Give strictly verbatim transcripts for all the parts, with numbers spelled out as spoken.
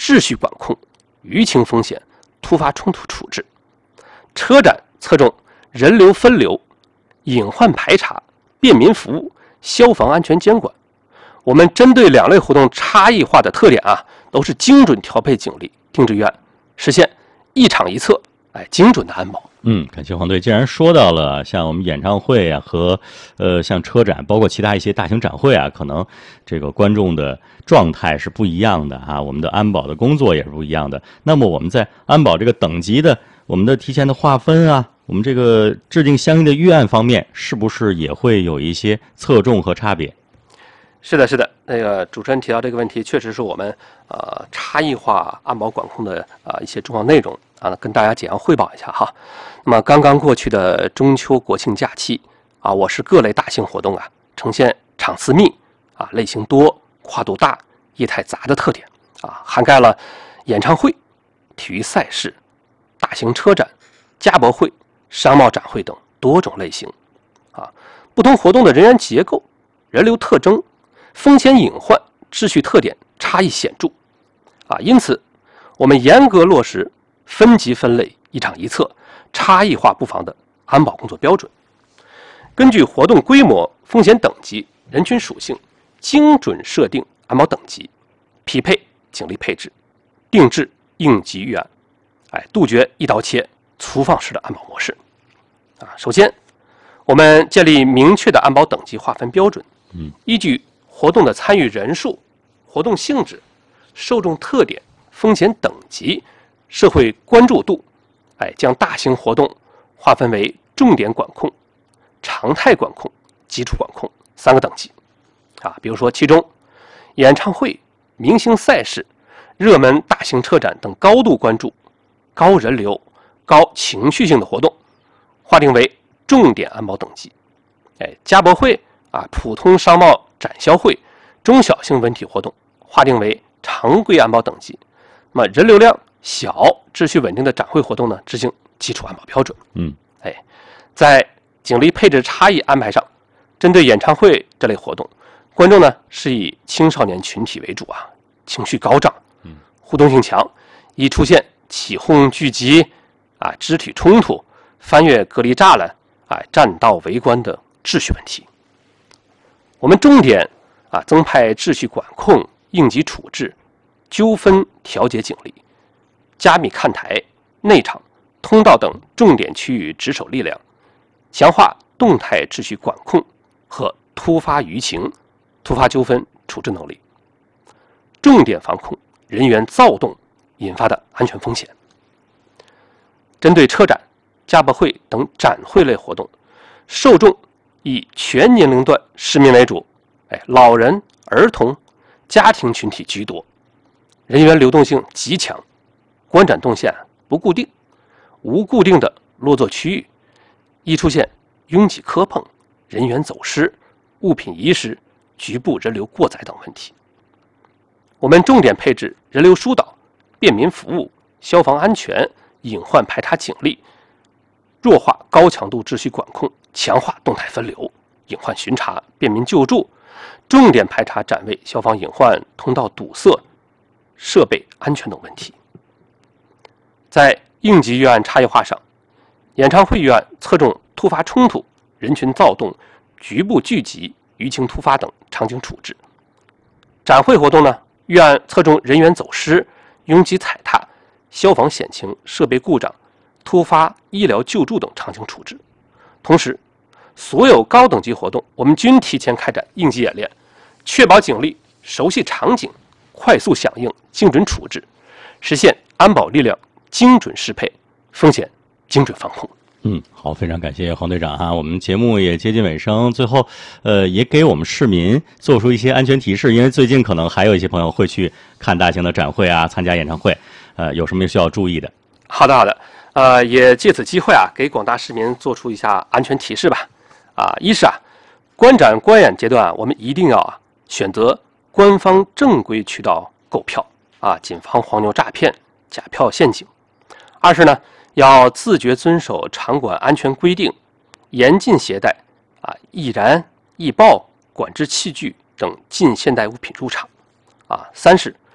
秩序管控、舆情风险、突发冲突处置；车展侧重人流分流、隐患排查、便民服务、消防安全监管。我们针对两类活动差异化的特点啊，都是精准调配警力、定制预案，实现一场一策，哎，精准的安保。 嗯，感谢黄队。既然说到了像我们演唱会啊和呃像车展，包括其他一些大型展会啊，可能这个观众的状态是不一样的啊，我们的安保的工作也是不一样的。那么我们在安保这个等级的我们的提前的划分啊，我们这个制定相应的预案方面，是不是也会有一些侧重和差别？ 是的，是的，那个主持人提到这个问题，确实是我们呃差异化安保管控的啊、呃、一些重要内容啊，跟大家简要汇报一下哈。那么刚刚过去的中秋国庆假期啊，我市各类大型活动啊，呈现场次密啊、类型多、跨度大、业态杂的特点啊，涵盖了演唱会、体育赛事、大型车展、家博会、商贸展会等多种类型啊，不同活动的人员结构、人流特征、风险隐患、秩序特点差异显著啊，因此我们严格落实分级分类、一场一策、差异化布防的安保工作标准，根据活动规模、风险等级、人群属性，精准设定安保等级，匹配警力配置，定制应急预案，哎，杜绝一刀切、粗放式的安保模式啊。首先，我们建立明确的安保等级划分标准， 嗯， 依据活动的参与人数、活动性质、受众特点、风险等级、社会关注度，哎，将大型活动划分为重点管控、常态管控、基础管控三个等级啊。比如说，其中演唱会、明星赛事、热门大型车展等高度关注、高人流、高情绪性的活动，划定为重点安保等级。哎，家博会啊、普通商贸展销会、中小型文体活动划定为常规安保等级。那么人流量小、秩序稳定的展会活动呢，执行基础安保标准。 嗯， 哎，在警力配置差异安排上，针对演唱会这类活动，观众呢是以青少年群体为主啊，情绪高涨，嗯，互动性强，易出现起哄聚集啊、肢体冲突、翻越隔离栅栏、啊、占道围观的秩序问题。我们重点啊增派秩序管控、应急处置、纠纷调解警力，加密看台、内场、通道等重点区域值守力量，强化动态秩序管控和突发舆情、突发纠纷处置能力，重点防控人员躁动引发的安全风险。针对车展、家博会等展会类活动，受众以全年龄段市民为主，哎，老人、儿童、家庭群体居多，人员流动性极强，观展动线不固定，无固定的落座区域，易出现拥挤磕碰、人员走失、物品遗失、局部人流过载等问题。我们重点配置人流疏导、便民服务、消防安全、隐患排查警力，弱化高强度秩序管控，强化动态分流、隐患巡查、便民救助，重点排查展位消防隐患、通道堵塞、设备安全等问题。在应急预案差异化上，演唱会预案侧重突发冲突、人群躁动、局部聚集、舆情突发等场景处置；展会活动呢，预案侧重人员走失、拥挤踩踏、消防险情、设备故障、突发医疗救助等场景处置。同时，所有高等级活动我们均提前开展应急演练，确保警力熟悉场景，快速响应，精准处置，实现安保力量精准适配，风险精准防控。 嗯，好，非常感谢黄队长哈。我们节目也接近尾声，最后呃也给我们市民做出一些安全提示，因为最近可能还有一些朋友会去看大型的展会啊，参加演唱会，呃，有什么需要注意的？ 好的，好的，呃，也借此机会啊，给广大市民做出一下安全提示吧。啊，一是啊，观展观演阶段啊，我们一定要啊选择官方正规渠道购票啊，谨防黄牛诈骗、假票陷阱。二是呢，要自觉遵守场馆安全规定，严禁携带啊易燃、易爆、管制器具等近现代物品入场。啊，三是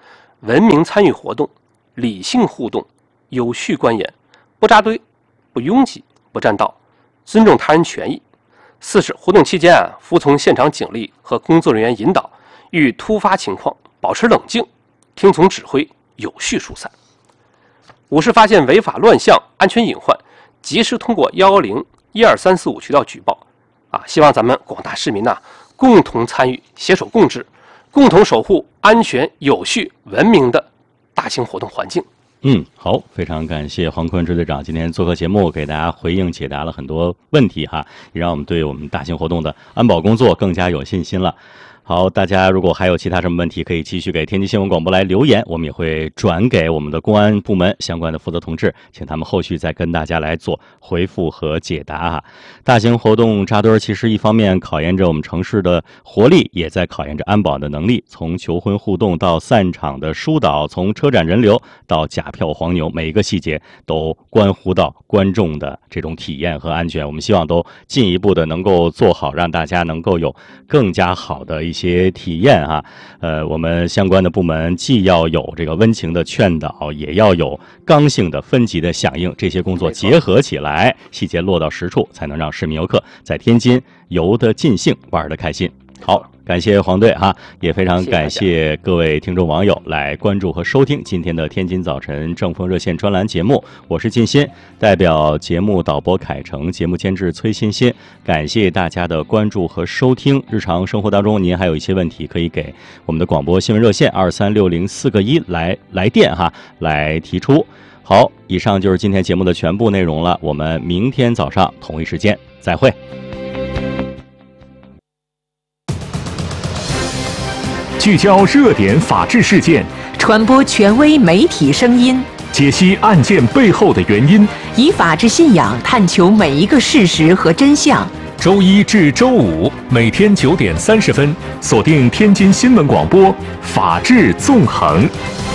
文明参与活动，理性互动，有序观演，不扎堆，不拥挤，不占道，尊重他人权益。四是活动期间啊，服从现场警力和工作人员引导，遇突发情况保持冷静，听从指挥，有序疏散。五是发现违法乱象、安全隐患，及时通过幺幺零、一二三四五渠道举报。啊，希望咱们广大市民呐、啊，共同参与，携手共治，共同守护安全、有序、文明的大型活动环境。 嗯，好，非常感谢黄坤支队长今天做客节目，给大家回应解答了很多问题哈，也让我们对我们大型活动的安保工作更加有信心了。好，大家如果还有其他什么问题，可以继续给天津新闻广播来留言，我们也会转给我们的公安部门相关的负责同志，请他们后续再跟大家来做回复和解答哈。大型活动扎堆其实一方面考验着我们城市的活力，也在考验着安保的能力。从求婚互动到散场的疏导，从车展人流到假票黄牛，每一个细节都关乎到观众的这种体验和安全。我们希望都进一步的能够做好，让大家能够有更加好的一些体验啊。呃，我们相关的部门既要有这个温情的劝导，也要有刚性的分级的响应，这些工作结合起来，细节落到实处，才能让市民游客在天津游得尽兴，玩得开心。好，感谢黄队哈，也非常感谢各位听众网友来关注和收听今天的天津早晨正风热线专栏节目，我是靳鑫，代表节目导播凯成，节目监制崔欣欣，感谢大家的关注和收听。日常生活当中您还有一些问题，可以给我们的广播新闻热线二三六零四个一来来电哈，来提出。好，以上就是今天节目的全部内容了，我们明天早上同一时间再会。 聚焦热点法治事件， 传播权威媒体声音， 解析案件背后的原因， 以法治信仰探求每一个事实和真相。 周一至周五每天九点三十分，锁定天津新闻广播《法治纵横》。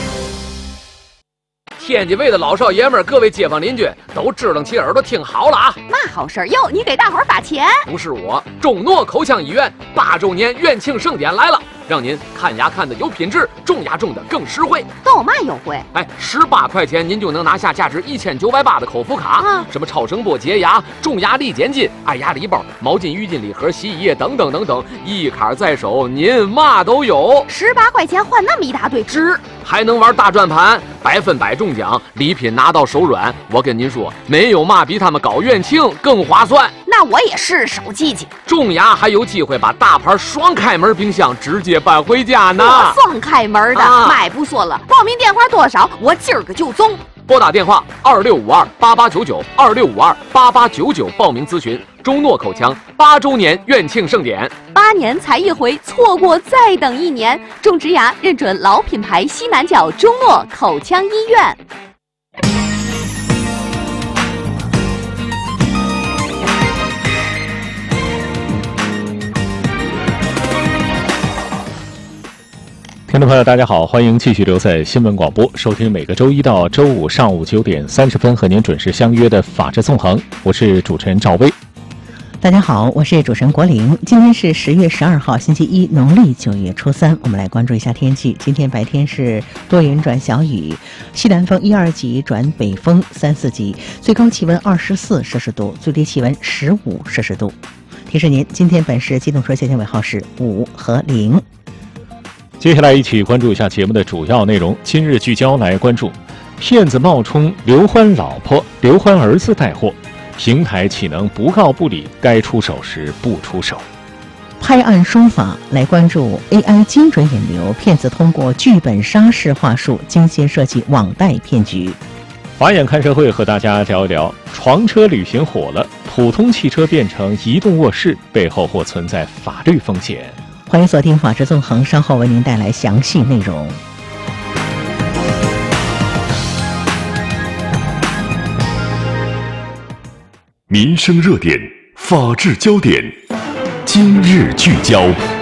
天津卫的老少爷们儿，各位街坊邻居都支棱起耳朵听好了啊！ 嘛好事儿哟？你给大伙儿发钱？ 不是我，中诺口腔医院八周年院庆盛典来了，让您看牙看的有品质，种牙种的更实惠。 都有嘛优惠？ 哎，十八块钱您就能拿下价值一千九百八的口服卡，啊、什么超声波洁牙、种牙力减筋、爱牙礼包、毛巾、浴巾礼盒、洗衣液等等等等，一卡在手，您嘛都有。 十八块钱换那么一大堆， 值！还能玩大转盘，百分百中奖，礼品拿到手软。我跟您说，没有嘛比他们搞院庆更划算。 那我也是手机去。 种牙还有机会把大牌双开门冰箱直接搬回家呢。 双开门的， 啊、 买不说了。报名电话多少？我今儿个就中。 拨打电话二六五二八八九九二六五二八八九九报名咨询中诺口腔八周年院庆盛典。 八年才一回，错过再等一年。种植牙认准老品牌西南角中诺口腔医院。 听众朋友大家好，欢迎继续留在新闻广播，收听每个周一到周五上午九点三十分和您准时相约的法治纵横，我是主持人赵薇。 大家好，我是主持人国玲。今天是十月十二号星期一，农历九月初三。我们来关注一下天气。今天白天是多云转小雨，西南风一二级转北风三四级，最高气温二十四摄氏度，最低气温十五摄氏度。提示您，今天本市机动车限行尾号是五和零。 接下来一起关注一下节目的主要内容。今日聚焦来关注：骗子冒充刘欢老婆、刘欢儿子带货，平台岂能不告不理？该出手时不出手。 拍案说法来关注 A I 精准引流，骗子通过剧本杀式话术精心设计网贷骗局。 法眼看社会和大家聊一聊：床车旅行火了，普通汽车变成移动卧室，背后或存在法律风险。 欢迎锁定法治纵横，稍后为您带来详细内容。 民生热点，法治焦点，今日聚焦。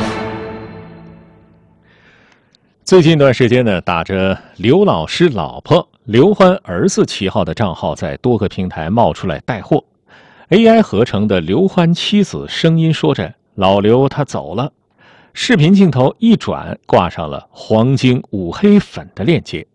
最近一段时间呢，打着刘老师老婆、刘欢儿子旗号的账号在多个平台冒出来带货。A I 合成的刘欢妻子声音说着：“老刘他走了。” 视频镜头一转，挂上了黄精五黑粉的链接。